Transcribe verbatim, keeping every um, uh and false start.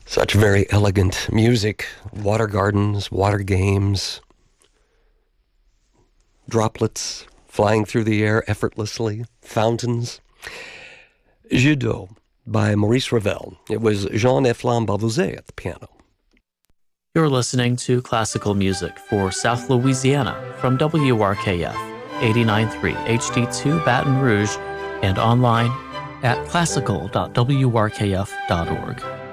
Such very elegant music. Water gardens, water games, droplets flying through the air effortlessly, fountains. Jeu d'eau by Maurice Ravel. It was Jean-Eflain Bavouzet at the piano. You're listening to classical music for South Louisiana from W R K F eighty-nine point three H D two Baton Rouge and online at classical dot w r k f dot org.